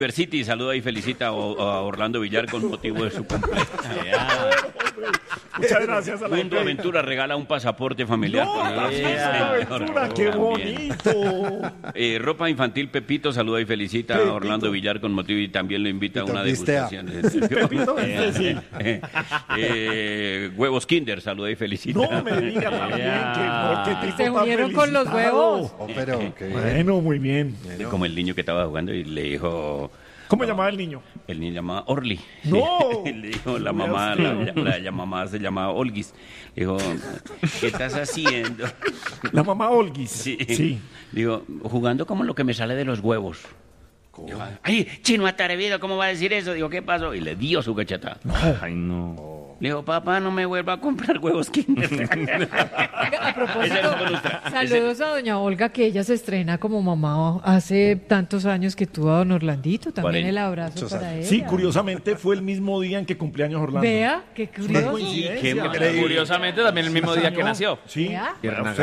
City saluda y felicita a Orlando Villar con motivo de su cumpleaños. Muchas gracias a la Mundo Aventura regala un pasaporte familiar. ¡No, Aventura, qué bonito! Ropa infantil Pepito saluda y felicita a Orlando Villar con motivo y también le invita a una degustación. Pepito, sí. Huevos Kinder saluda y felicita. No me diga también que se unieron con los huevos. Bueno, muy bien. Como el niño que estaba jugando y le dijo... ¿Cómo llamaba el niño? El niño llamaba Orly. ¡No! Le dijo la mamá, la mamá se llamaba Olguis. Le dijo, ¿qué estás haciendo? La mamá Olguis. Sí. Digo, jugando como lo que me sale de los huevos. Dijo, ay, chino atrevido, ¿cómo va a decir eso? Digo, ¿qué pasó? Y le dio su cachetada. Ay, no. Le dijo, papá, no me vuelva a comprar huevos Kinder. A propósito, saludos a doña Olga, que ella se estrena como mamá hace tantos años que tuvo a don Orlandito. También el abrazo para ella. Sí, curiosamente fue el mismo día en que cumpleaños Orlando. Vea, qué curioso. Curiosamente también el mismo día que nació. Sí. Vea.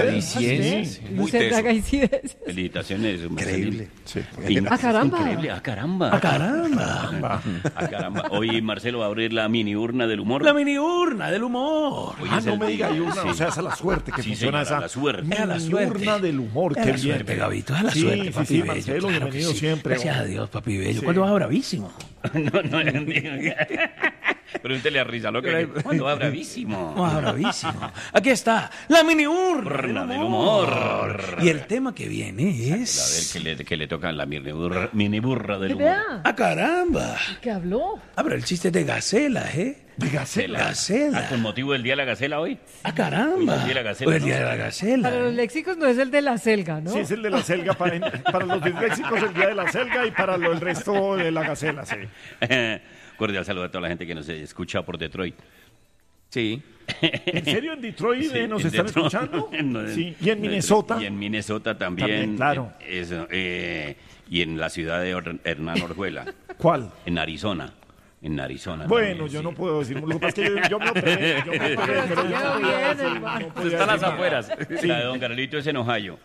Felicitaciones. Increíble. Sí. ¡A caramba! Increíble, a caramba. Hoy Marcelo va a abrir la mini urna del humor. La mini urna del humor. Hoy Ah, es no el me diga, día. hay urna, Sí. o sea, esa es la suerte que Sí, funciona señora, esa. la suerte. Mini Es la suerte. urna del humor, Es qué la bien. suerte, Gabito, es la Sí, suerte, sí, papi sí, bello. Marcelo, Claro que bienvenido sí. siempre. Gracias a Dios, papi bello. Sí. ¿Cuándo va bravísimo? No. Pregúntele a Risa, ¿no? ¿Cuándo va bravísimo? Va bravísimo. Aquí está, la mini urna Urna del humor. Y el tema que viene A es... ver, que le toca la mini burra del humor. Vea, ¡Ah, caramba! que habló. Ah, pero el chiste es de Gacela, ¿eh? De Gacela. Gacela. ¿Con motivo del Día de la Gacela hoy? ¡Ah, caramba! Hoy es el Día de la Gacela, Hoy es el ¿no? Día de la Gacela. Para los léxicos no es el de la selga, ¿no? Sí, es el de la selga. Para los disléxicos, el día de la selga y para el resto de la gacela, sí. Cordial saludo a toda la gente que nos escucha por Detroit. Sí. ¿En serio en Detroit Sí, nos en están Detroit. escuchando? No, Sí. ¿Y en Minnesota? Y en Minnesota también. También, claro. Eso, y en la ciudad de Hernán Orjuela, ¿Cuál? en Arizona. En Arizona. Bueno, también, yo sí. no puedo decir. Lo que pasa es que yo me operé. Pero yo quedó no podía bien, decir, hermano. no podía Está a las decir nada. afueras. La de Don Carlito es en Ohio.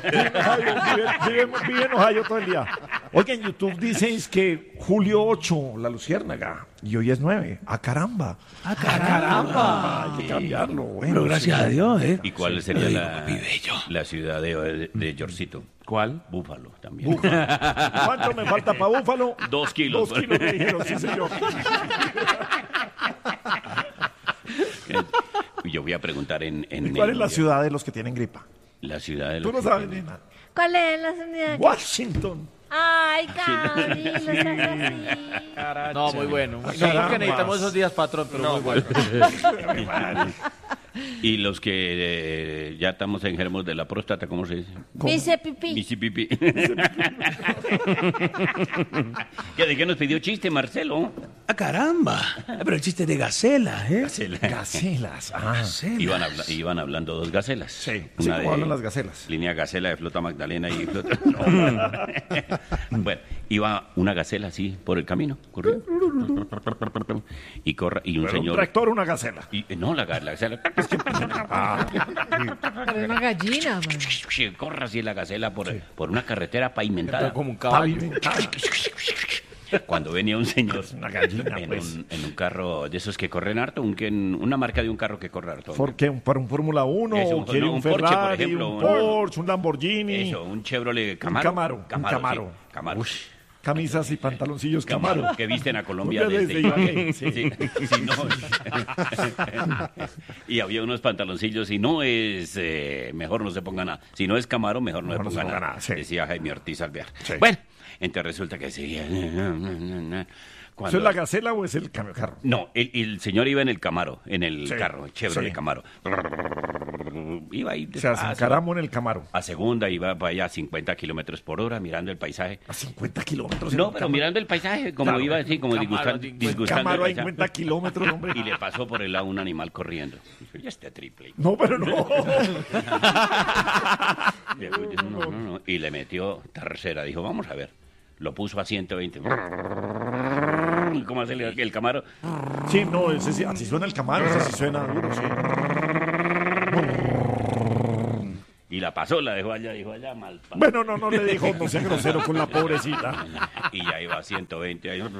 Vive en Ohio todo el día. Oiga, en YouTube dices que julio 8, la luciérnaga, y hoy es 9. ¡Ah, caramba! ¡Ah, caramba! Hay que cambiarlo. Bueno, Pero gracias sí. a Dios, ¿eh? ¿Y cuál sería Ay, papi bello. la ciudad de Yorcito? ¿Cuál? Búfalo también. ¿Cuánto me falta para Búfalo? 2 kilos. 2 kilos me dijeron, sí, señor. Yo voy a preguntar en ¿Y cuál es la ciudad de los que tienen gripa? La ciudad de Tú los no que sabes, tienen- nena. ¿Cuál es la unidad? Washington. Ay, Gaby, no seas así. No, muy bueno. No, caramba. porque necesitamos esos días, patrón, pero muy bueno. Y los que ya estamos enfermos de la próstata, ¿cómo se dice? Dice pipí. Misipipi. ¿De qué nos pidió chiste, Marcelo? ¡Ah, caramba! Pero el chiste es de Gacela, ¿eh? Gacelas. Ah, Gacela. Iban hablando dos gacelas. sí. Una Sí, de como hablan las gacelas. línea gacela de Flota Magdalena y Flota... No. Bueno, iba una gacela así por el camino, corriendo. Y un Pero señor... un tractor o una gacela. No, la gacela... Pero es una gallina, man. Corre así la gacela por una carretera pavimentada. Como un caballo. Cuando venía un señor una gallina, en, pues. en un carro de esos que corren harto, una marca de un carro que corre harto. ¿Por qué? ¿Para un Fórmula 1? Eso, ¿O quiere no, un un Porsche, por Ferrari, ejemplo, un Porsche, un Lamborghini? Eso, un Chevrolet Camaro. Un Camaro. Sí, Camaro. Camisas y pantaloncillos Camaro. Que visten a Colombia Colombia desde desde Ibagué. Ibagué, sí. Sí, no. Y había unos pantaloncillos, si no es, mejor no se ponga nada. Si no es Camaro, mejor no se ponga nada. Sí. Decía Jaime Ortiz Alvear. Sí. Bueno, entonces resulta que seguía. ¿Eso es la gacela o es el carro? No, el señor iba en el Camaro, en el Sí, carro, Chevrolet sí. Camaro. Iba ahí O sea, se encaramos en el Camaro. a segunda, iba para allá a 50 kilómetros por hora, mirando el paisaje. A 50 kilómetros. en No, el pero Camaro. mirando el paisaje, como Claro. iba así, como Camaro, disgustando Camaro el a paisaje. 50 kilómetros, hombre. Y le pasó por el lado un animal corriendo. Y este triple. No, pero no. No. Y le metió tercera. Dijo, vamos a ver. Lo puso a 120. ¿Cómo hace el Camaro? Sí, no, ese sí, así suena el Camaro, ese sí suena duro, sí. Y Y la pasó, la dejó allá mal. Bueno, no le dijo, no sea grosero con la pobrecita. Y ya iba a 120 años.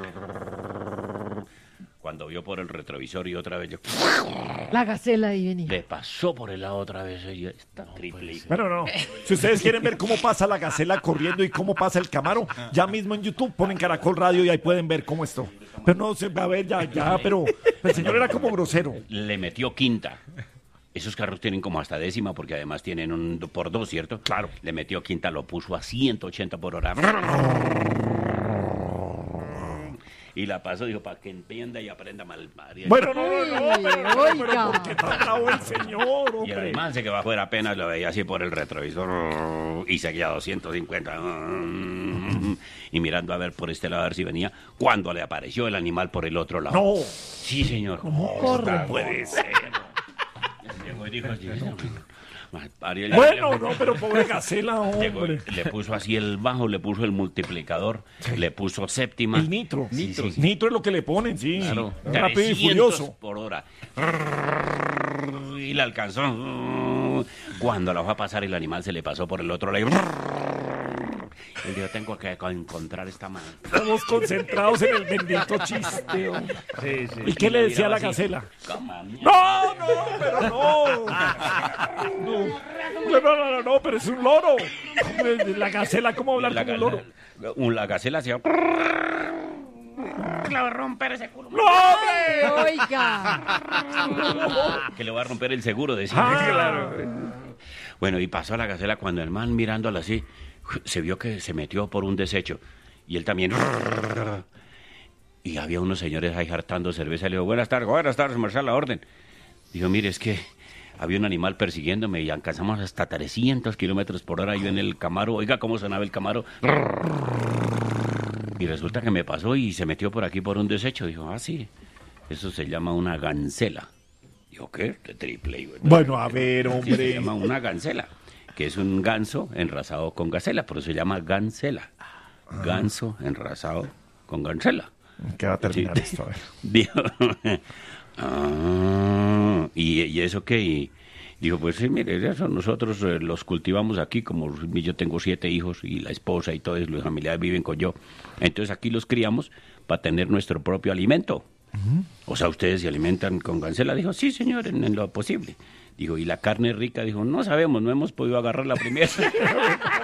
Cuando vio por el retrovisor y otra vez yo... La gacela ahí venía. Le pasó por el lado otra vez ella, esta triple hija. Bueno, no. Si ustedes quieren ver cómo pasa la gacela corriendo y cómo pasa el Camaro, ya mismo en YouTube ponen Caracol Radio y ahí pueden ver cómo esto. Pero no se va a ver ya, pero el señor era como grosero. Le metió quinta. Esos carros tienen como hasta décima porque además tienen un por dos, ¿cierto? Claro. Le metió quinta, lo puso a 180 por hora. Y la pasó, dijo, para que entienda y aprenda mal. Bueno, pero Oiga. ¿por qué tan bravo el señor, Y el hombre? man se que bajó era apenas lo veía así por el retrovisor y seguía a 250 y mirando a ver por este lado a ver si venía cuando le apareció el animal por el otro lado. No. Sí, señor. corre? No puede ser. Llegó y dijo, Ariel, Bueno, no, pero pobre gacela, llegó, hombre. le puso así el bajo, le puso el multiplicador, le puso séptima. El nitro. Sí, sí. Nitro es lo que le ponen, sí. Claro, Rápido y 300 furioso. por hora. Y la alcanzó. Cuando la fue a pasar, el animal se le pasó por el otro lado. Y dijo, tengo que encontrar esta mano. Estamos concentrados en el bendito chiste, hombre. ¿Y qué le decía a la gacela? No, pero no. No, pero es un loro. La gacela, ¿cómo hablar como un loro? La gacela hacía... Le va a romper ese culo. ¡No, hombre! Oiga. Que le va a romper el seguro, decía. Claro. Bueno, y pasó a la gacela cuando el man mirándola así, se vio que se metió por un desecho. Y él también... Y había unos señores ahí hartando cerveza. Le dijo, buenas tardes, marshal, la orden. Dijo, mire, es que había un animal persiguiéndome y alcanzamos hasta 300 kilómetros por hora yo en el Camaro. Oiga, cómo sonaba el Camaro. Y resulta que me pasó y se metió por aquí por un desecho. Dijo, sí, eso se llama una gancela. Dijo, ¿qué? De triple. Bueno, a ver, Sí, se hombre. llama una gancela, que es un ganso enrasado con gacela, pero se llama gancela. Ganso enrasado con gancela. ¿Qué va a terminar Sí. esto? A ver. Dijo, ¿y eso qué? Y dijo, pues sí, mire, eso nosotros los cultivamos aquí, como yo tengo 7 hijos y la esposa y todos los familiares viven con yo. Entonces aquí los criamos para tener nuestro propio alimento. O sea, ¿ustedes se alimentan con gancela? Dijo, sí, señor, en lo posible. Dijo, ¿y la carne rica? Dijo, no sabemos, no hemos podido agarrar la primera.